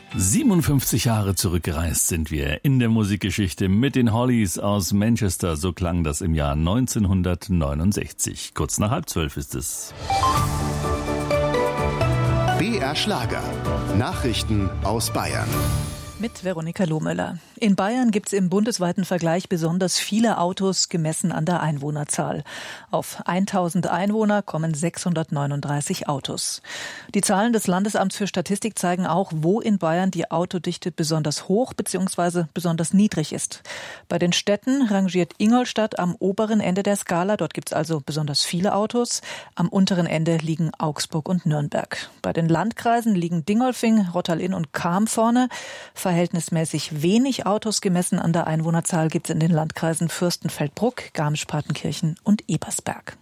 57 Jahre zurückgereist sind wir in der Musikgeschichte mit den Hollies aus Manchester. So klang das im Jahr 1969. Kurz nach 11:30 ist es. BR Schlager. Nachrichten aus Bayern. Mit Veronika Lohmöller. In Bayern gibt es im bundesweiten Vergleich besonders viele Autos gemessen an der Einwohnerzahl. Auf 1000 Einwohner kommen 639 Autos. Die Zahlen des Landesamts für Statistik zeigen auch, wo in Bayern die Autodichte besonders hoch bzw. besonders niedrig ist. Bei den Städten rangiert Ingolstadt am oberen Ende der Skala. Dort gibt es also besonders viele Autos. Am unteren Ende liegen Augsburg und Nürnberg. Bei den Landkreisen liegen Dingolfing, Rottal-Inn und Cham vorne. Verhältnismäßig wenig Autos gemessen an der Einwohnerzahl gibt es in den Landkreisen Fürstenfeldbruck, Garmisch-Partenkirchen und Ebersberg.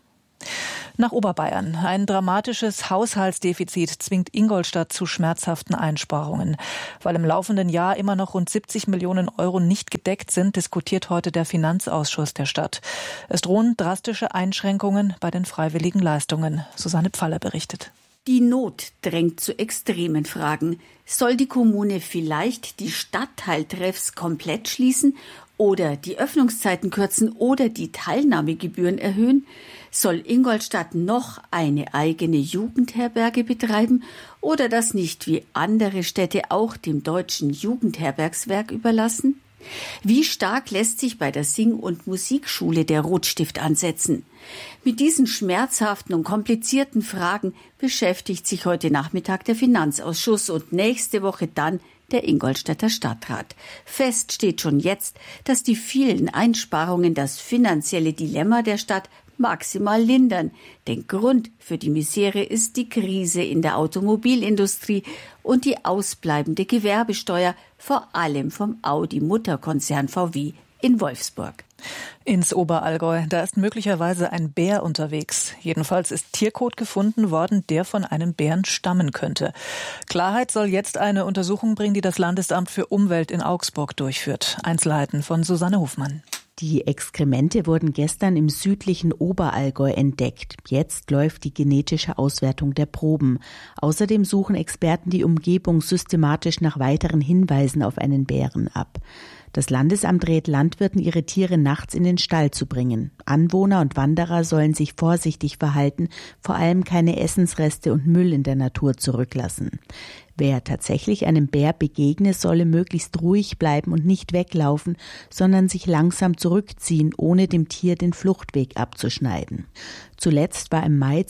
Nach Oberbayern. Ein dramatisches Haushaltsdefizit zwingt Ingolstadt zu schmerzhaften Einsparungen. Weil im laufenden Jahr immer noch rund 70 Millionen Euro nicht gedeckt sind, diskutiert heute der Finanzausschuss der Stadt. Es drohen drastische Einschränkungen bei den freiwilligen Leistungen. Susanne Pfaller berichtet. Die Not drängt zu extremen Fragen. Soll die Kommune vielleicht die Stadtteiltreffs komplett schließen oder die Öffnungszeiten kürzen oder die Teilnahmegebühren erhöhen? Soll Ingolstadt noch eine eigene Jugendherberge betreiben oder das nicht wie andere Städte auch dem Deutschen Jugendherbergswerk überlassen? Wie stark lässt sich bei der Sing- und Musikschule der Rotstift ansetzen? Mit diesen schmerzhaften und komplizierten Fragen beschäftigt sich heute Nachmittag der Finanzausschuss und nächste Woche dann der Ingolstädter Stadtrat. Fest steht schon jetzt, dass die vielen Einsparungen das finanzielle Dilemma der Stadt maximal lindern. Denn Grund für die Misere ist die Krise in der Automobilindustrie und die ausbleibende Gewerbesteuer, vor allem vom Audi-Mutterkonzern VW in Wolfsburg. Ins Oberallgäu, da ist möglicherweise ein Bär unterwegs. Jedenfalls ist Tierkot gefunden worden, der von einem Bären stammen könnte. Klarheit soll jetzt eine Untersuchung bringen, die das Landesamt für Umwelt in Augsburg durchführt. Einzelheiten von Susanne Hofmann. Die Exkremente wurden gestern im südlichen Oberallgäu entdeckt. Jetzt läuft die genetische Auswertung der Proben. Außerdem suchen Experten die Umgebung systematisch nach weiteren Hinweisen auf einen Bären ab. Das Landesamt rät Landwirten, ihre Tiere nachts in den Stall zu bringen. Anwohner und Wanderer sollen sich vorsichtig verhalten, vor allem keine Essensreste und Müll in der Natur zurücklassen. Wer tatsächlich einem Bär begegne, solle möglichst ruhig bleiben und nicht weglaufen, sondern sich langsam zurückziehen, ohne dem Tier den Fluchtweg abzuschneiden. Zuletzt war im Mai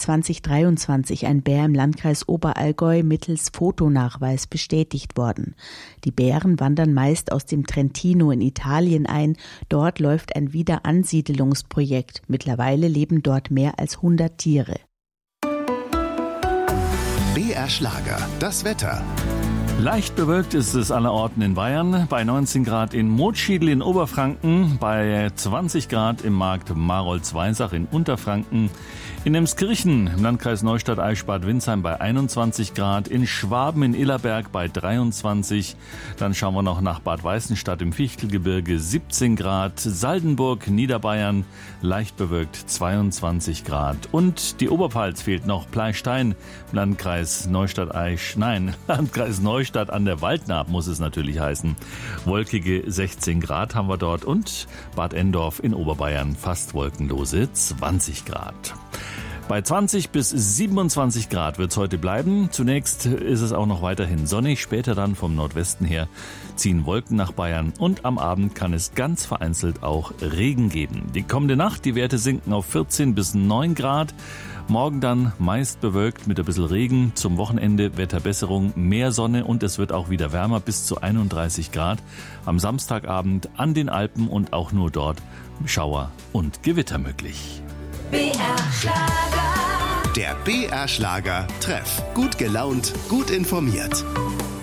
2023 ein Bär im Landkreis Oberallgäu mittels Fotonachweis bestätigt worden. Die Bären wandern meist aus dem Trentino in Italien ein. Dort läuft ein Wiederansiedelungsprojekt. Mittlerweile leben dort mehr als 100 Tiere. BR Schlager, das Wetter. Leicht bewölkt ist es allerorten in Bayern, bei 19 Grad in Motschiedl in Oberfranken, bei 20 Grad im Markt Marolz-Weinsach in Unterfranken, in Emskirchen im Landkreis Neustadt-Eichsbad-Windsheim bei 21 Grad, in Schwaben in Illerberg bei 23, dann schauen wir noch nach Bad Weißenstadt im Fichtelgebirge 17 Grad, Saldenburg, Niederbayern, leicht bewölkt 22 Grad und die Oberpfalz fehlt noch, Pleystein im Landkreis Neustadt an der Waldnaab muss es natürlich heißen. Wolkige 16 Grad haben wir dort und Bad Endorf in Oberbayern fast wolkenlose 20 Grad. Bei 20 bis 27 Grad wird es heute bleiben. Zunächst ist es auch noch weiterhin sonnig, später dann vom Nordwesten her ziehen Wolken nach Bayern und am Abend kann es ganz vereinzelt auch Regen geben. Die kommende Nacht, die Werte sinken auf 14 bis 9 Grad. Morgen dann meist bewölkt mit ein bisschen Regen. Zum Wochenende Wetterbesserung, mehr Sonne und es wird auch wieder wärmer bis zu 31 Grad. Am Samstagabend an den Alpen und auch nur dort Schauer und Gewitter möglich. BR Schlager. Der BR Schlager Treff. Gut gelaunt, gut informiert.